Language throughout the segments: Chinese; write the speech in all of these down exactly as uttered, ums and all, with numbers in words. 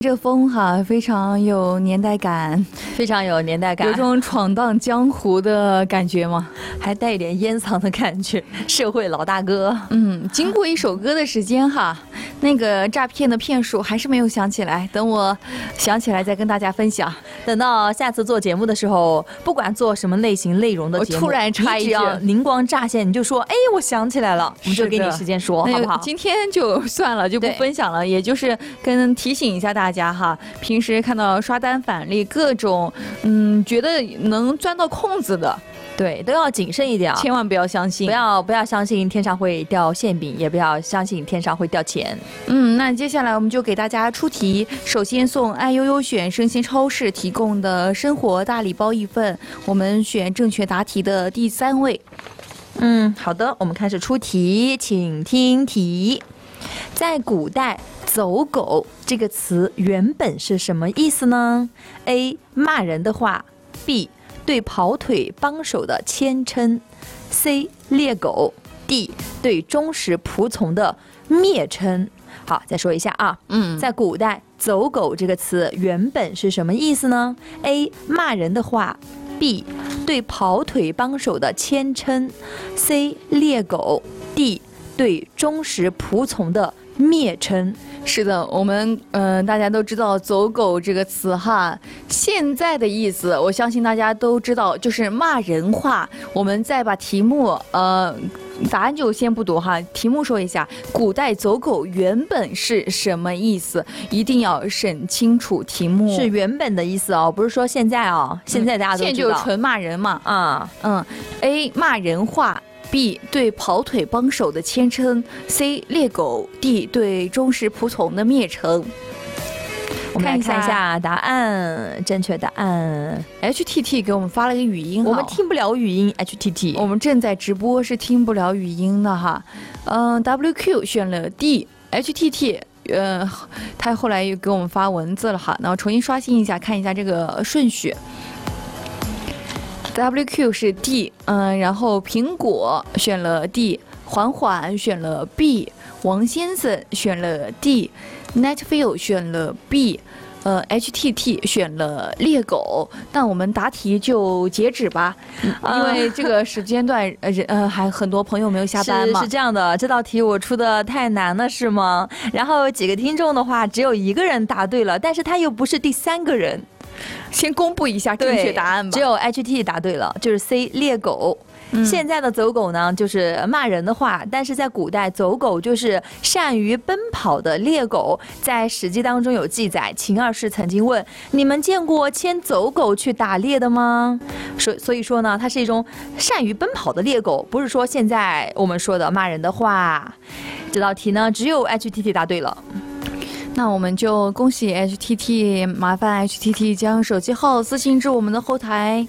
这风哈非常有年代感， 非常有年代感， 有种闯荡江湖的感觉吗？ 还带一点烟嗓的感觉，社会老大哥。 嗯，经过一首歌的时间哈，那个诈骗的骗术还是没有想起来，等我想起来再跟大家分享。 等到下次做节目的时候，不管做什么类型内容的节目， 我突然插一句， 灵光乍现，你就说，哎，我想起来了，我们就给你时间说，好不好？ 今天就算了，就不分享了，也就是跟提醒一下大家哈，平时看到刷单返利各种，嗯，觉得能钻到空子的。 对，都要谨慎一点， 千万不要相信， 不要不要相信天上会掉馅饼，也不要相信天上会掉钱。 嗯，那接下来我们就给大家出题，首先送爱优优选生鲜超市提供的生活大礼包一份，我们选正确答题的第三位。 嗯，好的，我们开始出题，请听题。在古代，走狗这个词原本是什么意思呢？ A. 骂人的话， B. 对跑腿帮手的谦称， C. 猎狗， D. 对忠实仆从的蔑称。好，再说一下啊，嗯，在古代，走狗这个词原本是什么意思呢？ A. 骂人的话， B. 对跑腿帮手的谦称， C. 猎狗， D. 对忠实仆从的蔑称。 是的，我们嗯、呃，大家都知道走狗这个词哈，现在的意思我相信大家都知道，就是骂人话。我们再把题目呃答案就先不读哈，题目说一下，古代走狗原本是什么意思？一定要审清楚题目， 是原本的意思哦，不是说现在哦，现在大家都知道， 现在就纯骂人嘛啊， 嗯 ，A 骂人话。B 对跑腿帮手的谦称， C 猎狗， D 对忠实仆从的蔑称。 我们来看一下答案，正确答案 H T T 给我们发了个语音， 我们听不了语音 H T T， 我们正在直播是听不了语音的哈。嗯、呃、W Q 选了 D， H T T 呃他后来又给我们发文字了哈，然后重新刷新一下，看一下这个顺序。W Q 是 D， 嗯，然后苹果选了 D， 缓缓选了 B， 王先生选了 D，Netfeel 选了 B， 呃 H T T 选了猎狗。那我们答题就截止吧，嗯、因为这个时间段呃呃还很多朋友没有下班嘛。 是是这样的，这道题我出的太难了是吗？然后几个听众的话，只有一个人答对了，但是他又不是第三个人。 先公布一下正确答案吧。 只有 H T 答对了，就是 C 猎狗。嗯、现在的走狗呢，就是骂人的话，但是在古代，走狗就是善于奔跑的猎狗。在《史记》当中有记载，秦二世曾经问：“你们见过牵走狗去打猎的吗？”所所以说呢，它是一种善于奔跑的猎狗，不是说现在我们说的骂人的话。这道题呢，只有 H T T 答对了。 那我们就恭喜 H T T， 麻烦 H T T 将手机号私信至我们的后台。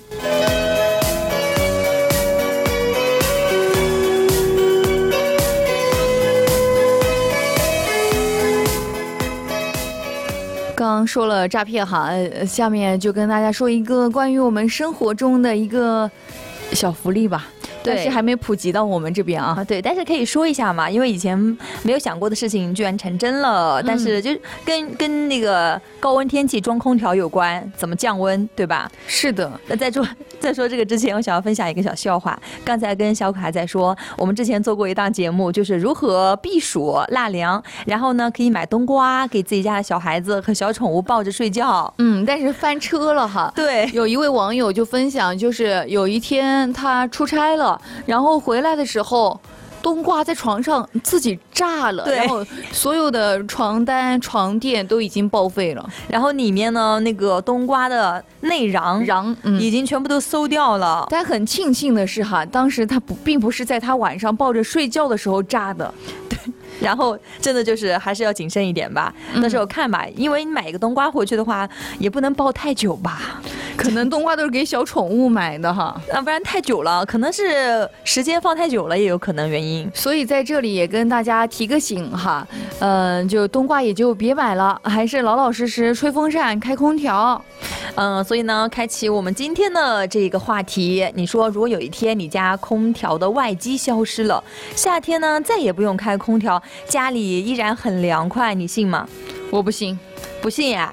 刚说了诈骗哈，下面就跟大家说一个关于我们生活中的一个小福利吧。但是还没普及到我们这边啊。 啊，对，但是可以说一下嘛，因为以前没有想过的事情居然成真了。嗯、但是就跟跟那个高温天气装空调有关，怎么降温，对吧？ 是的。 那在说在说这个之前，我想要分享一个小笑话。刚才跟小可还在说，我们之前做过一档节目，就是如何避暑纳凉，然后呢可以买冬瓜给自己家的小孩子和小宠物抱着睡觉。 嗯，但是翻车了哈。 对， 有一位网友就分享，就是有一天他出差了。然后回来的时候，冬瓜在床上自己炸了，然后所有的床单、床垫都已经报废了， 然后里面呢那个冬瓜的内瓤瓤、嗯、 已经全部都馊掉了。 但很庆幸的是哈，当时他不并不是在他晚上抱着睡觉的时候炸的。 对。然后真的就是还是要谨慎一点吧。那时候看吧，因为你买一个冬瓜回去的话，也不能抱太久吧。 可能冬瓜都是给小宠物买的哈， 啊，不然太久了，可能是时间放太久了，也有可能原因。 所以在这里也跟大家提个醒哈，嗯、呃，就冬瓜也就别买了，还是老老实实吹风扇、开空调。 嗯、呃，所以呢，开启我们今天的这个话题，你说如果有一天你家空调的外机消失了，夏天呢再也不用开空调，家里依然很凉快，你信吗？ 我不信。 不信呀？